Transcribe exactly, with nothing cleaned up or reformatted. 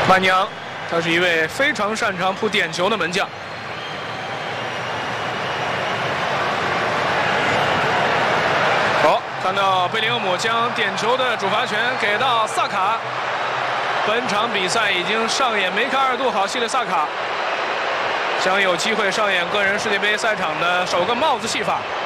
曼尼昂，他是一位非常擅长扑点球的门将。好，看到贝林厄姆将点球的主罚权给到萨卡。本场比赛已经上演梅开二度好戏的萨卡，将有机会上演个人世界杯赛场的首个帽子戏法。